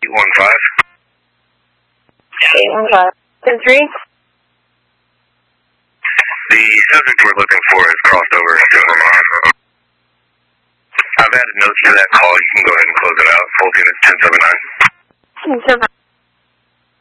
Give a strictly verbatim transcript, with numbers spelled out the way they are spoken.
eight one five. eight one five. ten three? The subject we're looking for is crossed over. I've added notes to that call. You can go ahead and close it out. Hold unit ten seven nine. ten seven.